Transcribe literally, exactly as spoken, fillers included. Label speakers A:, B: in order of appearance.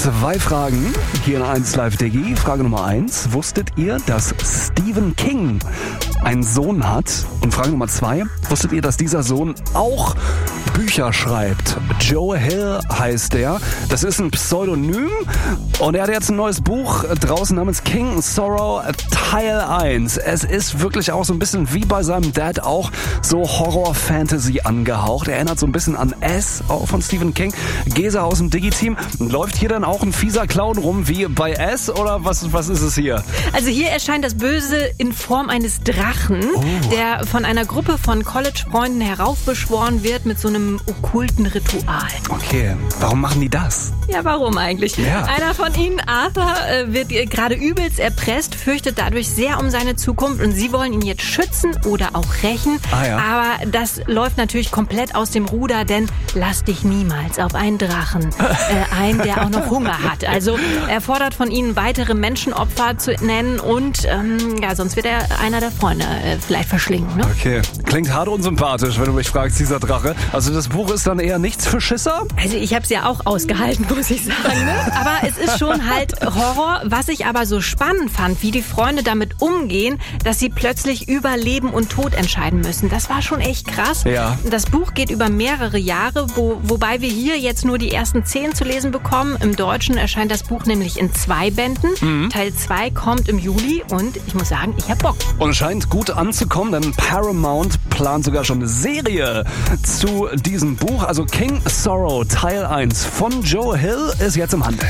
A: Zwei Fragen hier in eins Live Diggi. Frage Nummer eins. Wusstet ihr, dass Stephen King einen Sohn hat? Und Frage Nummer zwei. Wusstet ihr, dass dieser Sohn auch Bücher schreibt? Joe Hill heißt er. Das ist ein Pseudonym. Und er hat jetzt ein neues Buch draußen namens King Sorrow Teil eins. Es ist wirklich auch so ein bisschen wie bei seinem Dad auch so Horror-Fantasy angehaucht. Er erinnert so ein bisschen an S, auch von Stephen King. Gesa aus dem Digi-Team. Läuft hier dann auch ein fieser Clown rum wie bei S oder was, was ist es hier?
B: Also hier erscheint das Böse in Form eines Drachen, oh. der von einer Gruppe von College-Freunden heraufbeschworen wird mit so einem okkulten Ritual.
A: Okay, warum machen die das?
B: Ja, warum eigentlich?
A: Ja.
B: Einer von ihnen, Arthur, wird gerade übelst erpresst, fürchtet dadurch sehr um seine Zukunft und sie wollen ihn jetzt schützen oder auch rächen.
A: Ah, ja.
B: Aber das läuft natürlich komplett aus dem Ruder, denn lass dich niemals auf einen Drachen äh, ein, der auch noch Hunger hat. Also er fordert von ihnen, weitere Menschenopfer zu nennen und ähm, ja, sonst wird er einer der Freunde äh, vielleicht verschlingen. Ne?
A: Okay, klingt hart unsympathisch, wenn du mich fragst, dieser Drache. Also das Buch ist dann eher nichts für Schisser?
B: Also ich habe es ja auch ausgehalten, muss ich sagen. Ne? Aber es ist schon halt Horror. Was ich aber so spannend fand, wie die Freunde damit umgehen, dass sie plötzlich über Leben und Tod entscheiden müssen. Das war schon echt krass.
A: Ja.
B: Das Buch geht über mehrere Jahre, wo, wobei wir hier jetzt nur die ersten zehn zu lesen bekommen. Im Deutschen erscheint das Buch nämlich in zwei Bänden. Mhm. Teil zwei kommt im Juli und ich muss sagen, ich hab Bock.
A: Und es scheint gut anzukommen, denn Paramount plant sogar schon eine Serie zu diesem Buch. Also King Sorrow Teil eins von Joe Hill ist jetzt im Handel.